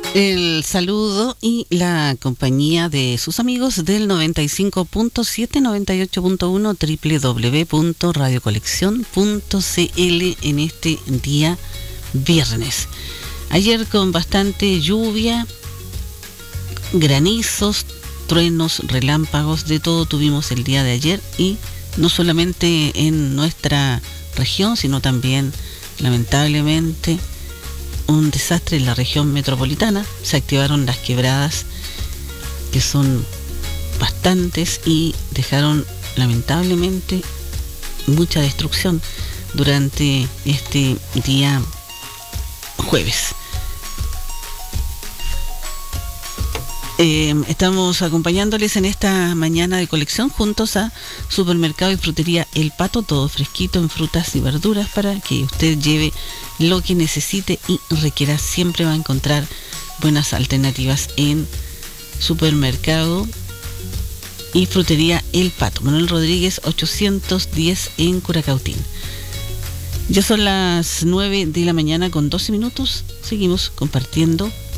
El saludo y la compañía de sus amigos del 95.7, 98.1, www.radiocolección.cl en este día viernes. Ayer con bastante lluvia, granizos, truenos, relámpagos, de todo tuvimos el día de ayer, y no solamente en nuestra región, sino también, lamentablemente, un desastre en la región metropolitana. Se activaron las quebradas, que son bastantes, y dejaron lamentablemente mucha destrucción durante este día jueves. Estamos acompañándoles en esta mañana de colección juntos a Supermercado y Frutería El Pato, todo fresquito en frutas y verduras para que usted lleve lo que necesite y requiera. Siempre va a encontrar buenas alternativas en Supermercado y Frutería El Pato, Manuel Rodríguez 810 en Curacautín. Ya son las 9 de la mañana con 12 minutos. Seguimos compartiendo